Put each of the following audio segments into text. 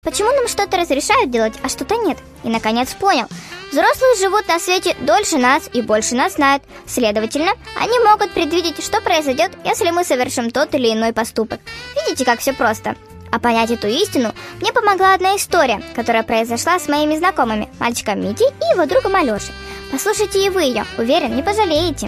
Почему нам что-то разрешают делать, а что-то нет? И, наконец, понял. Взрослые живут на свете дольше нас и больше нас знают. Следовательно, они могут предвидеть, что произойдет, если мы совершим тот или иной поступок. Видите, как все просто? А понять эту истину мне помогла одна история, которая произошла с моими знакомыми, мальчиком Митей и его другом Алешей. Послушайте и вы ее, уверен, не пожалеете.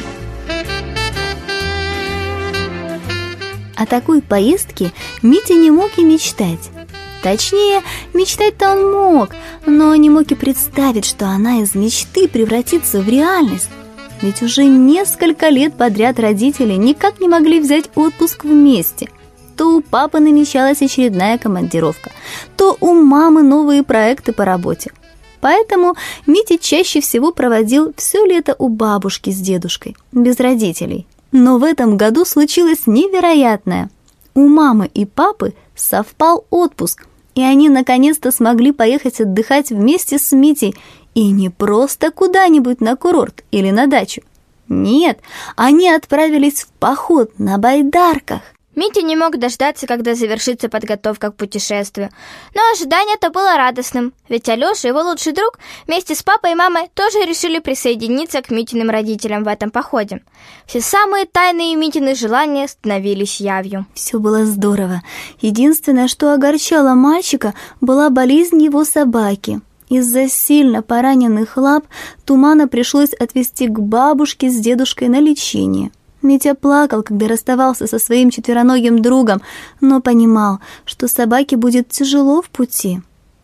О такой поездке Митя не мог и мечтать. Точнее, мечтать-то он мог, но не мог и представить, что она из мечты превратится в реальность. Ведь уже несколько лет подряд родители никак не могли взять отпуск вместе. То у папы намечалась очередная командировка, то у мамы новые проекты по работе. Поэтому Митя чаще всего проводил все лето у бабушки с дедушкой, без родителей. Но в этом году случилось невероятное. У мамы и папы совпал отпуск, и они наконец-то смогли поехать отдыхать вместе с Митей, и не просто куда-нибудь на курорт или на дачу. Нет, они отправились в поход на байдарках. Митя не мог дождаться, когда завершится подготовка к путешествию. Но ожидание-то было радостным, ведь Алеша, его лучший друг, вместе с папой и мамой тоже решили присоединиться к Митиным родителям в этом походе. Все самые тайные Митины желания становились явью. Все было здорово. Единственное, что огорчало мальчика, была болезнь его собаки. Из-за сильно пораненных лап Тумана пришлось отвезти к бабушке с дедушкой на лечение. Митя плакал, когда расставался со своим четвероногим другом, но понимал, что собаке будет тяжело в пути.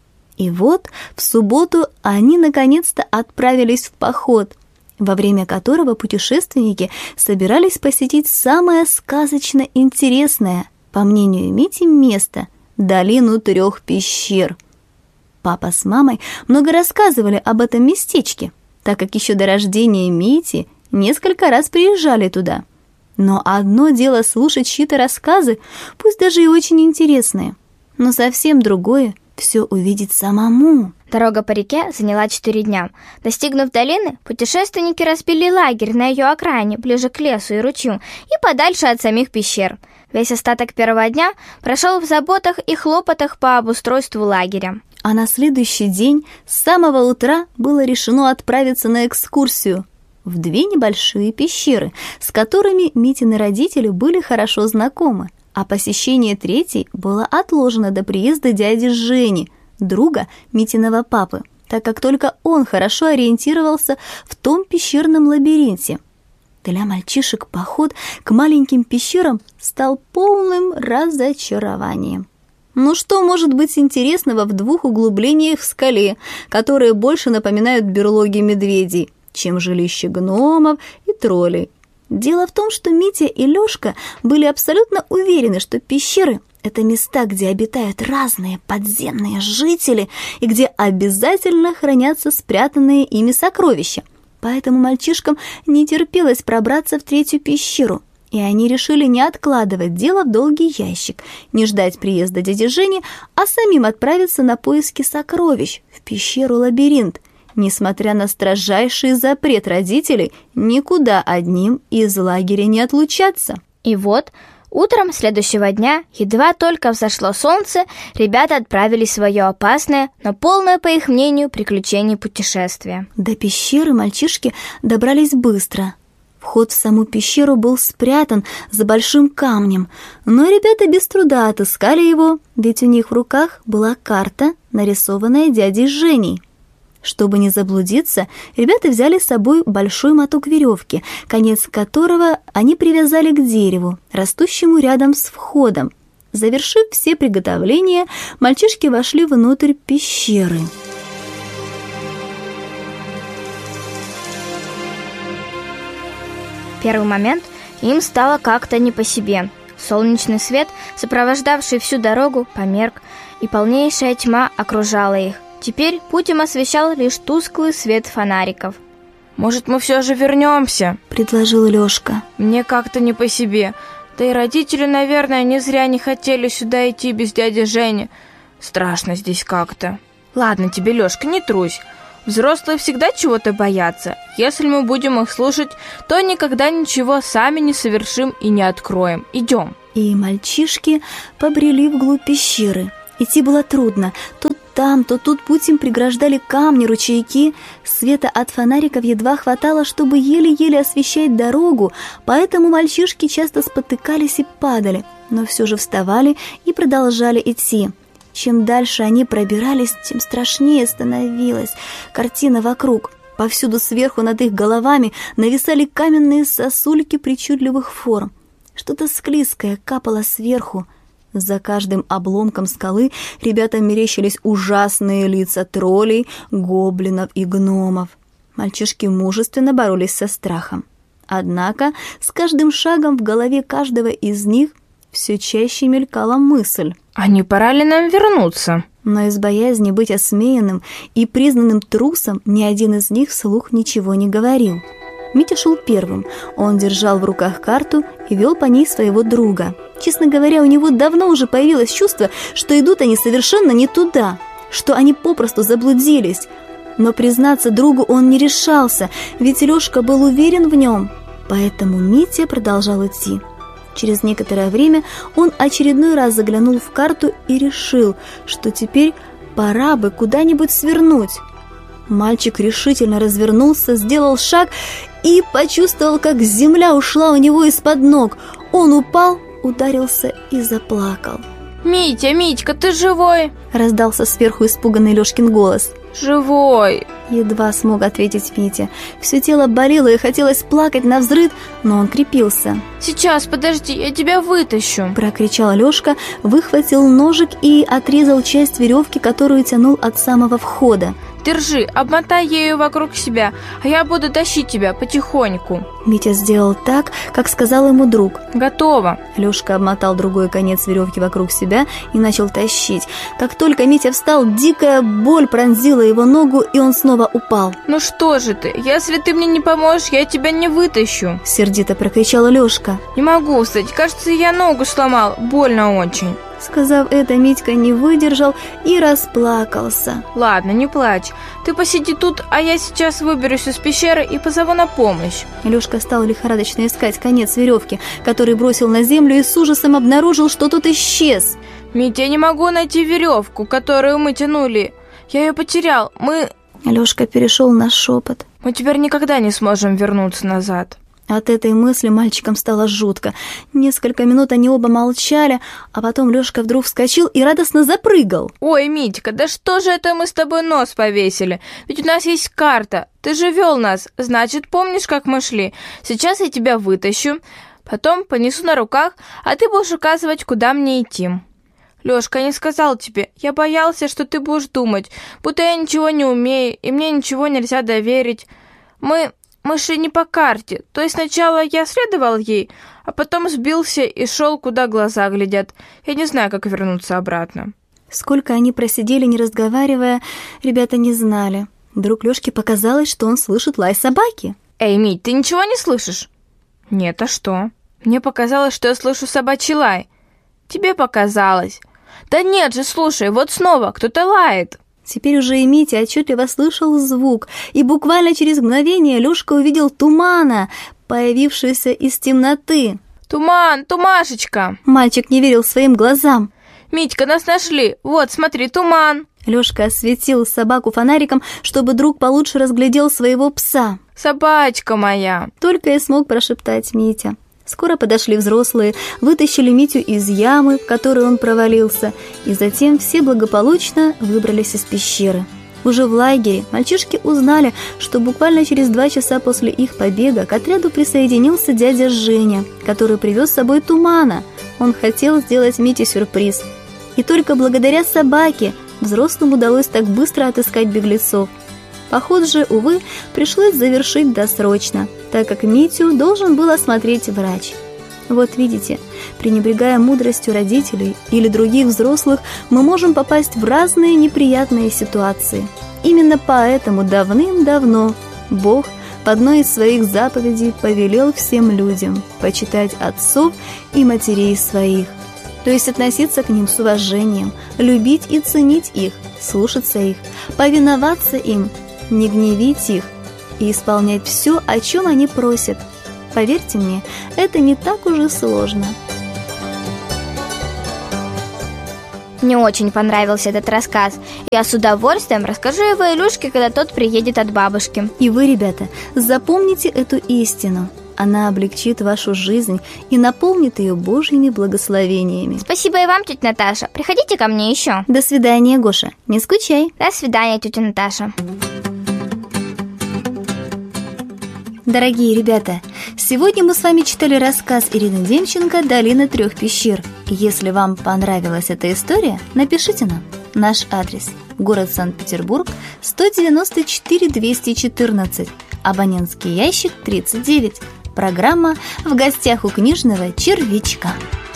И вот в субботу они наконец-то отправились в поход, во время которого путешественники собирались посетить самое сказочно интересное, по мнению Мити, место – долину 3 пещер. Папа с мамой много рассказывали об этом местечке, так как еще до рождения Мити несколько раз приезжали туда. Но одно дело слушать чьи-то рассказы, пусть даже и очень интересные, но совсем другое — все увидеть самому. Дорога по реке заняла 4 дня. Достигнув долины, путешественники разбили лагерь на ее окраине, ближе к лесу и ручью, и подальше от самих пещер. Весь остаток первого дня прошел в заботах и хлопотах по обустройству лагеря. А на следующий день с самого утра было решено отправиться на экскурсию в 2 небольшие пещеры, с которыми Митины родители были хорошо знакомы, а посещение 3-й было отложено до приезда дяди Жени, друга Митиного папы, так как только он хорошо ориентировался в том пещерном лабиринте. Для мальчишек поход к маленьким пещерам стал полным разочарованием. Ну что может быть интересного в 2 углублениях в скале, которые больше напоминают берлоги медведей, чем жилище гномов и троллей? Дело в том, что Митя и Лёшка были абсолютно уверены, что пещеры — это места, где обитают разные подземные жители и где обязательно хранятся спрятанные ими сокровища. Поэтому мальчишкам не терпелось пробраться в 3-ю пещеру, и они решили не откладывать дело в долгий ящик, не ждать приезда дяди Жени, а самим отправиться на поиски сокровищ в пещеру-лабиринт, несмотря на строжайший запрет родителей никуда одним из лагеря не отлучаться. И вот утром следующего дня, едва только взошло солнце, ребята отправились в свое опасное, но полное, по их мнению, приключений путешествие. До пещеры мальчишки добрались быстро. Вход в саму пещеру был спрятан за большим камнем, но ребята без труда отыскали его, ведь у них в руках была карта, нарисованная дядей Женей. Чтобы не заблудиться, ребята взяли с собой большой моток веревки, конец которого они привязали к дереву, растущему рядом с входом. Завершив все приготовления, мальчишки вошли внутрь пещеры. В первый момент им стало как-то не по себе. Солнечный свет, сопровождавший всю дорогу, померк, и полнейшая тьма окружала их. Теперь путь им освещал лишь тусклый свет фонариков. «Может, мы все же вернемся?» — предложил Лёшка. «Мне как-то не по себе. Да и родители, наверное, не зря не хотели сюда идти без дяди Жени. Страшно здесь как-то». «Ладно тебе, Лёшка, не трусь. Взрослые всегда чего-то боятся. Если мы будем их слушать, то никогда ничего сами не совершим и не откроем. Идем». И мальчишки побрели вглубь пещеры. Идти было трудно. То там, то тут путь им преграждали камни, ручейки. Света от фонариков едва хватало, чтобы еле-еле освещать дорогу, поэтому мальчишки часто спотыкались и падали, но все же вставали и продолжали идти. Чем дальше они пробирались, тем страшнее становилась картина вокруг. Повсюду сверху над их головами нависали каменные сосульки причудливых форм. Что-то склизкое капало сверху. За каждым обломком скалы ребятам мерещились ужасные лица троллей, гоблинов и гномов. Мальчишки мужественно боролись со страхом. Однако с каждым шагом в голове каждого из них все чаще мелькала мысль: «А не пора ли нам вернуться?» Но из боязни быть осмеянным и признанным трусом ни один из них вслух ничего не говорил. Митя шел первым. Он держал в руках карту и вел по ней своего друга. Честно говоря, у него давно уже появилось чувство, что идут они совершенно не туда, что они попросту заблудились. Но признаться другу он не решался, ведь Лёшка был уверен в нем. Поэтому Митя продолжал идти. Через некоторое время он очередной раз заглянул в карту и решил, что теперь пора бы куда-нибудь свернуть. Мальчик решительно развернулся, сделал шаг и почувствовал, как земля ушла у него из-под ног. Он упал, ударился и заплакал. «Митя, Митька, ты живой?» — раздался сверху испуганный Лёшкин голос. «Живой!» — едва смог ответить Митя. Все тело болело и хотелось плакать навзрыд, но он крепился. «Сейчас, подожди, я тебя вытащу!» — прокричал Лёшка, выхватил ножик и отрезал часть веревки, которую тянул от самого входа. «Держи, обмотай ею вокруг себя, а я буду тащить тебя потихоньку». Митя сделал так, как сказал ему друг. «Готово». Лёшка обмотал другой конец веревки вокруг себя и начал тащить. Как только Митя встал, дикая боль пронзила его ногу, и он снова упал. «Ну что же ты? Если ты мне не поможешь, я тебя не вытащу!» Сердито прокричал Лёшка. «Не могу встать, кажется, я ногу сломал, больно очень». Сказав это, Митька не выдержал и расплакался. «Ладно, не плачь. Ты посиди тут, а я сейчас выберусь из пещеры и позову на помощь». Лёшка стал лихорадочно искать конец веревки, который бросил на землю, и с ужасом обнаружил, что тот исчез. «Митя, я не могу найти веревку, которую мы тянули. Я ее потерял. Лёшка перешел на шепот. Мы теперь никогда не сможем вернуться назад». От этой мысли мальчикам стало жутко. Несколько минут они оба молчали, а потом Лёшка вдруг вскочил и радостно запрыгал. «Ой, Митька, да что же это мы с тобой нос повесили? Ведь у нас есть карта. Ты же вел нас, значит, помнишь, как мы шли? Сейчас я тебя вытащу, потом понесу на руках, а ты будешь указывать, куда мне идти». «Лёшка, я не сказал тебе. Я боялся, что ты будешь думать, будто я ничего не умею, и мне ничего нельзя доверить. Мы шли не по карте, то есть сначала я следовал ей, а потом сбился и шел, куда глаза глядят. Я не знаю, как вернуться обратно». Сколько они просидели, не разговаривая, ребята не знали. Вдруг Лёшке показалось, что он слышит лай собаки. «Эй, Мить, ты ничего не слышишь?» «Нет, а что? Мне показалось, что я слышу собачий лай». «Тебе показалось». «Да нет же, слушай, вот снова кто-то лает». Теперь уже и Митя отчетливо слышал звук, и буквально через мгновение Лёшка увидел Тумана, появившийся из темноты. «Туман, Тумашечка!» Мальчик не верил своим глазам. «Митька, нас нашли! Вот, смотри, Туман!» Лёшка осветил собаку фонариком, чтобы друг получше разглядел своего пса. «Собачка моя!» Только и смог прошептать Митя. Скоро подошли взрослые, вытащили Митю из ямы, в которую он провалился, и затем все благополучно выбрались из пещеры. Уже в лагере мальчишки узнали, что буквально через 2 часа после их побега к отряду присоединился дядя Женя, который привез с собой Тумана. Он хотел сделать Мите сюрприз. И только благодаря собаке взрослым удалось так быстро отыскать беглецов. Поход же, увы, пришлось завершить досрочно, так как Митю должен был осмотреть врач. Вот видите, пренебрегая мудростью родителей или других взрослых, мы можем попасть в разные неприятные ситуации. Именно поэтому давным-давно Бог в одной из своих заповедей повелел всем людям почитать отцов и матерей своих, то есть относиться к ним с уважением, любить и ценить их, слушаться их, повиноваться им, не гневить их и исполнять все, о чем они просят. Поверьте мне, это не так уж и сложно. Мне очень понравился этот рассказ. Я с удовольствием расскажу его Илюшке, когда тот приедет от бабушки. И вы, ребята, запомните эту истину. Она облегчит вашу жизнь и наполнит ее Божьими благословениями. Спасибо и вам, тетя Наташа. Приходите ко мне еще. До свидания, Гоша. Не скучай. До свидания, тетя Наташа. Дорогие ребята, сегодня мы с вами читали рассказ Ирины Демченко «Долина трех пещер». Если вам понравилась эта история, напишите нам. Наш адрес – город Санкт-Петербург, 194-214, абонентский ящик 39. Программа «В гостях у книжного червячка».